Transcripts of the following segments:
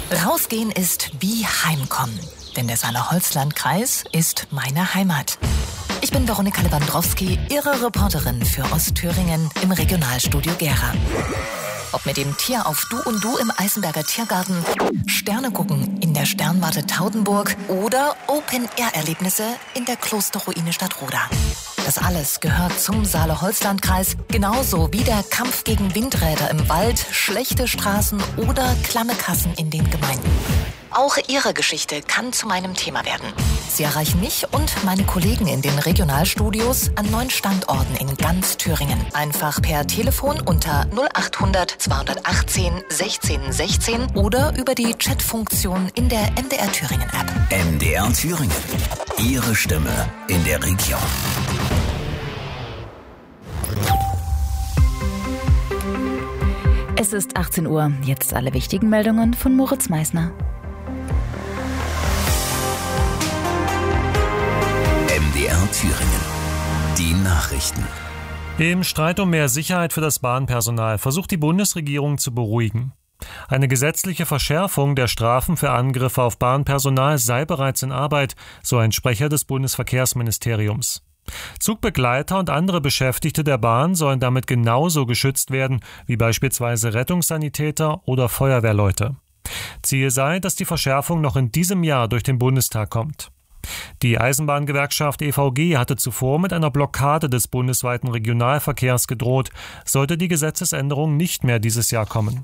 Rausgehen ist wie Heimkommen, denn der Saale-Holzland-Kreis ist meine Heimat. Ich bin Veronika Lewandowski, Ihre Reporterin für Ostthüringen im Regionalstudio Gera. Ob mit dem Tier auf Du und Du im Eisenberger Tiergarten, Sterne gucken in der Sternwarte Taudenburg oder Open-Air-Erlebnisse in der Klosterruine Stadtroda. Das alles gehört zum Saale-Holzland-Kreis, genauso wie der Kampf gegen Windräder im Wald, schlechte Straßen oder klamme Kassen in den Gemeinden. Auch Ihre Geschichte kann zu meinem Thema werden. Sie erreichen mich und meine Kollegen in den Regionalstudios an 9 Standorten in ganz Thüringen. Einfach per Telefon unter 0800 218 16 16 oder über die Chatfunktion in der MDR Thüringen App. MDR Thüringen. Ihre Stimme in der Region. Es ist 18 Uhr. Jetzt alle wichtigen Meldungen von Moritz Meissner. MDR Thüringen. Die Nachrichten. Im Streit um mehr Sicherheit für das Bahnpersonal versucht die Bundesregierung zu beruhigen. Eine gesetzliche Verschärfung der Strafen für Angriffe auf Bahnpersonal sei bereits in Arbeit, so ein Sprecher des Bundesverkehrsministeriums. Zugbegleiter und andere Beschäftigte der Bahn sollen damit genauso geschützt werden wie beispielsweise Rettungssanitäter oder Feuerwehrleute. Ziel sei, dass die Verschärfung noch in diesem Jahr durch den Bundestag kommt. Die Eisenbahngewerkschaft EVG hatte zuvor mit einer Blockade des bundesweiten Regionalverkehrs gedroht, sollte die Gesetzesänderung nicht mehr dieses Jahr kommen.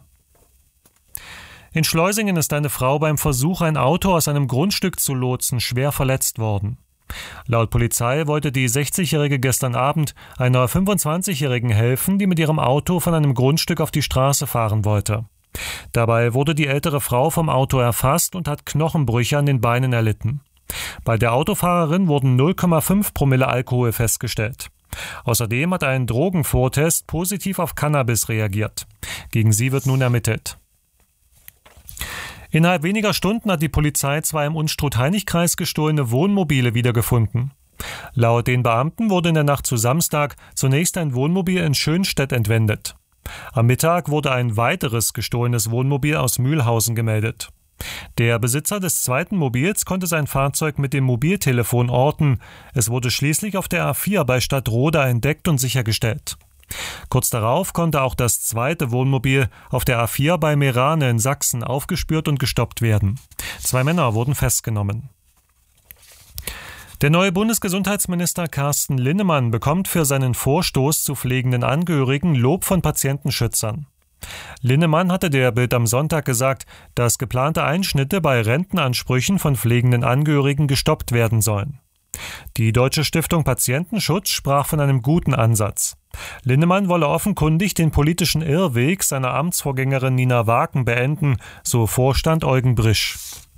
In Schleusingen ist eine Frau beim Versuch, ein Auto aus einem Grundstück zu lotsen, schwer verletzt worden. Laut Polizei wollte die 60-Jährige gestern Abend einer 25-Jährigen helfen, die mit ihrem Auto von einem Grundstück auf die Straße fahren wollte. Dabei wurde die ältere Frau vom Auto erfasst und hat Knochenbrüche an den Beinen erlitten. Bei der Autofahrerin wurden 0,5 Promille Alkohol festgestellt. Außerdem hat ein Drogenvortest positiv auf Cannabis reagiert. Gegen sie wird nun ermittelt. Innerhalb weniger Stunden hat die Polizei 2 im Unstrut-Hainich-Kreis gestohlene Wohnmobile wiedergefunden. Laut den Beamten wurde in der Nacht zu Samstag zunächst ein Wohnmobil in Schönstedt entwendet. Am Mittag wurde ein weiteres gestohlenes Wohnmobil aus Mühlhausen gemeldet. Der Besitzer des zweiten Mobils konnte sein Fahrzeug mit dem Mobiltelefon orten. Es wurde schließlich auf der A4 bei Stadtroda entdeckt und sichergestellt. Kurz darauf konnte auch das zweite Wohnmobil auf der A4 bei Meerane in Sachsen aufgespürt und gestoppt werden. 2 Männer wurden festgenommen. Der neue Bundesgesundheitsminister Carsten Linnemann bekommt für seinen Vorstoß zu pflegenden Angehörigen Lob von Patientenschützern. Linnemann hatte der Bild am Sonntag gesagt, dass geplante Einschnitte bei Rentenansprüchen von pflegenden Angehörigen gestoppt werden sollen. Die Deutsche Stiftung Patientenschutz sprach von einem guten Ansatz. Linnemann wolle offenkundig den politischen Irrweg seiner Amtsvorgängerin Nina Waken beenden, so Vorstand Eugen Brisch.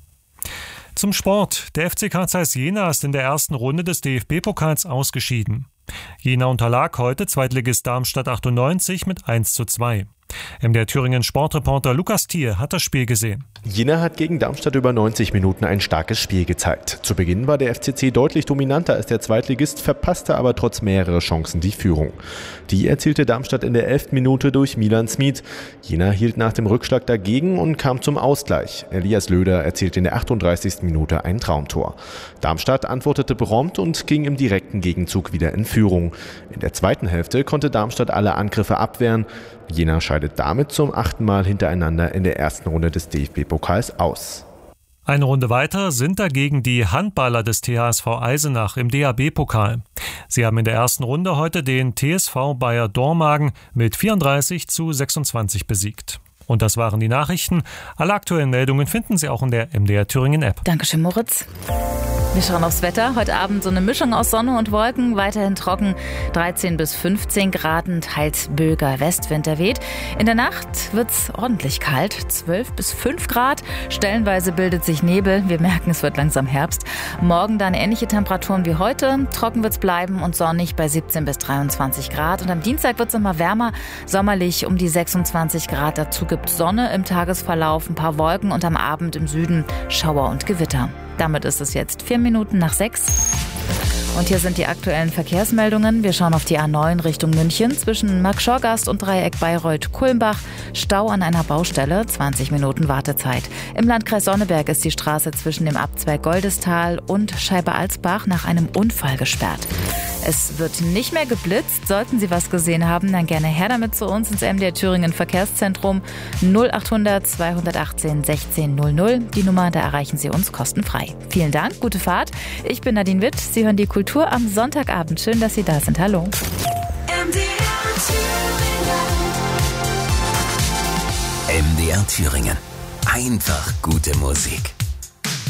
Zum Sport. Der FC Carl Zeiss Jena ist in der ersten Runde des DFB-Pokals ausgeschieden. Jena unterlag heute Zweitligist Darmstadt 98 mit 1:2. MDR Thüringen Sportreporter Lukas Thiel hat das Spiel gesehen. Jena hat gegen Darmstadt über 90 Minuten ein starkes Spiel gezeigt. Zu Beginn war der FCC deutlich dominanter als der Zweitligist, verpasste aber trotz mehrerer Chancen die Führung. Die erzielte Darmstadt in der 11. Minute durch Milan Smith. Jena hielt nach dem Rückschlag dagegen und kam zum Ausgleich. Elias Löder erzielte in der 38. Minute ein Traumtor. Darmstadt antwortete prompt und ging im direkten Gegenzug wieder in Führung. In der zweiten Hälfte konnte Darmstadt alle Angriffe abwehren. Jena scheidet damit zum 8. Mal hintereinander in der ersten Runde des DFB-Pokals aus. Eine Runde weiter sind dagegen die Handballer des THSV Eisenach im DHB-Pokal. Sie haben in der ersten Runde heute den TSV Bayer Dormagen mit 34:26 besiegt. Und das waren die Nachrichten. Alle aktuellen Meldungen finden Sie auch in der MDR Thüringen App. Dankeschön, Moritz. Wir schauen aufs Wetter. Heute Abend so eine Mischung aus Sonne und Wolken, weiterhin trocken, 13 bis 15 Grad, teils böiger Westwind der weht. In der Nacht wird's ordentlich kalt, 12 bis 5 Grad. Stellenweise bildet sich Nebel. Wir merken, es wird langsam Herbst. Morgen dann ähnliche Temperaturen wie heute. Trocken wird's bleiben und sonnig bei 17 bis 23 Grad. Und am Dienstag wird's nochmal wärmer, sommerlich um die 26 Grad. Dazu gibt's Sonne im Tagesverlauf, ein paar Wolken und am Abend im Süden Schauer und Gewitter. Damit ist es jetzt 4 Minuten nach 6. Und hier sind die aktuellen Verkehrsmeldungen. Wir schauen auf die A9 Richtung München zwischen Marktschorgast und Dreieck Bayreuth-Kulmbach. Stau an einer Baustelle, 20 Minuten Wartezeit. Im Landkreis Sonneberg ist die Straße zwischen dem Abzweig Goldestal und Scheibe-Alsbach nach einem Unfall gesperrt. Es wird nicht mehr geblitzt. Sollten Sie was gesehen haben, dann gerne her damit zu uns ins MDR Thüringen Verkehrszentrum 0800 218 1600. Die Nummer, da erreichen Sie uns kostenfrei. Vielen Dank, gute Fahrt. Ich bin Nadine Witt. Sie hören die Kultur am Sonntagabend. Schön, dass Sie da sind. Hallo. MDR Thüringen. Einfach gute Musik.